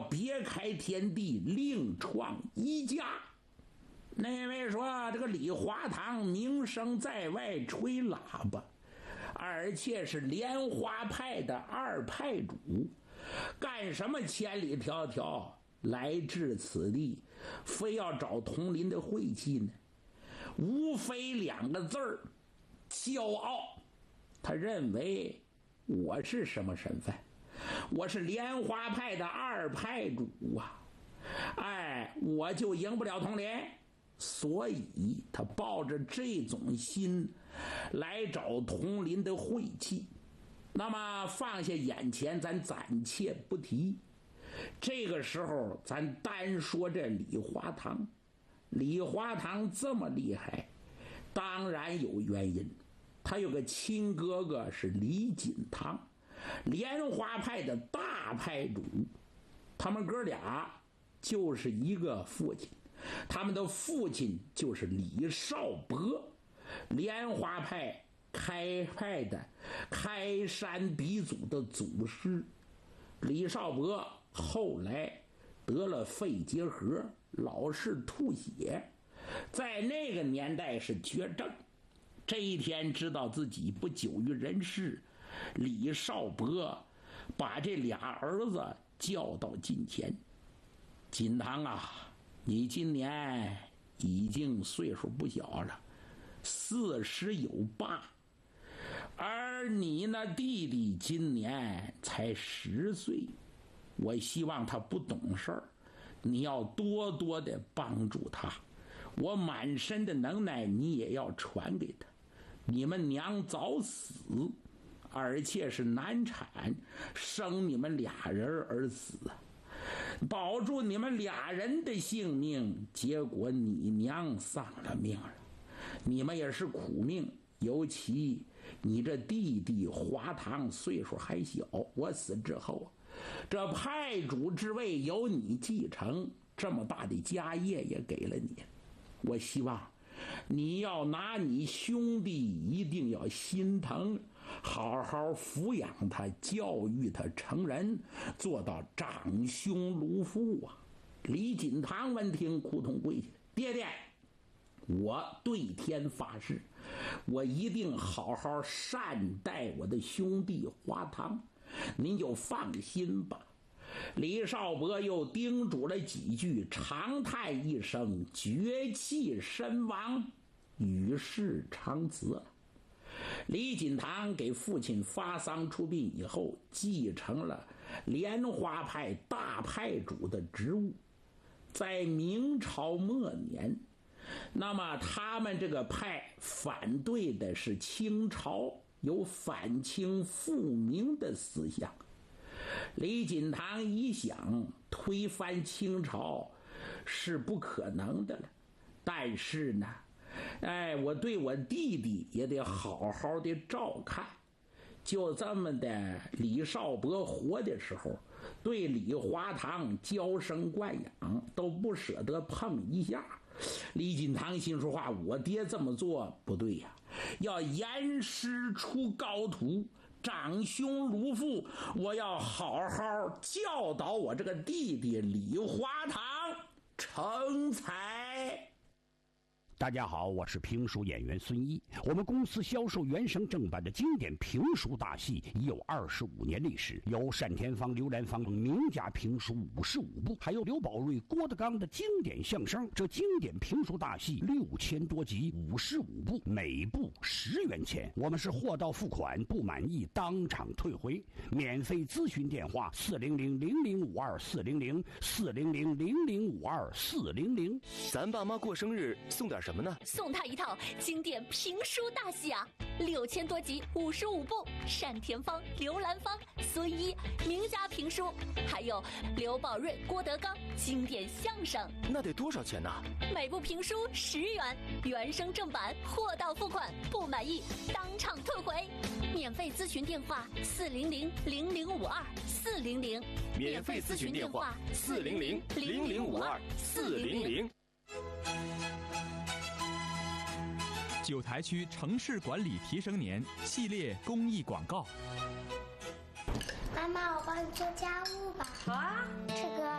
别开天地，另创一家。那位说这个李华堂名声在外，吹喇叭，而且是莲花派的二派主，干什么千里迢迢来至此地，非要找佟林的晦气呢？无非两个字儿，骄傲。他认为我是什么身份？我是莲花派的二派主啊！哎，我就赢不了佟林。所以他抱着这种心来找佟林的晦气。那么放下眼前咱暂且不提，这个时候咱单说这李华堂。李华堂这么厉害，当然有原因。他有个亲哥哥是李锦堂，莲花派的大派主，他们哥俩就是一个父亲，他们的父亲就是李少伯，莲花派开派的开山鼻祖的祖师。李少伯后来得了肺结核，老是吐血，在那个年代是绝症。这一天知道自己不久于人世，李少伯把这俩儿子叫到近前。锦堂啊，你今年已经岁数不小了，40有8，而你那弟弟今年才10岁。我希望他不懂事儿，你要多多的帮助他。我满身的能耐你也要传给他。你们娘早死，而且是难产，生你们俩人而死，保住你们俩人的性命，结果你娘丧了命了。你们也是苦命，尤其你这弟弟华堂岁数还小，我死之后，这派主之位由你继承，这么大的家业也给了你。我希望你要拿你兄弟，一定要心疼，好好抚养他，教育他成人，做到长兄如父啊！李锦堂闻听，扑通跪下：爹爹，我对天发誓，我一定好好善待我的兄弟华堂，您就放心吧。李少伯又叮嘱了几句，长叹一声，绝气身亡，与世长辞了。李锦堂给父亲发丧出殡以后，继承了莲花派大派主的职务。在明朝末年，那么他们这个派反对的是清朝，有反清复明的思想。李锦堂一想，推翻清朝是不可能的了，但是呢，我对我弟弟也得好好的照看。就这么的，李少伯活的时候，对李华堂娇生惯养，都不舍得碰一下。李锦堂心说话，我爹这么做不对呀，要严师出高徒，长兄如父，我要好好教导我这个弟弟李华堂成才。 大家好，我是评书演员孙一。我们公司销售原声正版的经典评书大戏已有25年历史，有单田芳、刘兰芳名家评书55部，还有刘宝瑞、郭德纲的经典相声。这经典评书大戏6000多集，55部，每部10元钱。我们是货到付款，不满意当场退回。免费咨询电话400-0052-400，400-0052-400。 咱爸妈过生日送点什么呢？ 送他一套经典评书大戏啊，6000多集，55部，单田芳、刘兰芳、孙一名家评书，还有刘宝瑞、郭德纲经典相声。 那得多少钱呢？ 每部评书10元，原声正版，货到付款，不满意当场退回。免费咨询电话400-0052-400， 免费咨询电话400-0052-400。 九台区城市管理提升年系列公益广告。 妈妈，我帮你做家务吧。 好啊， 这个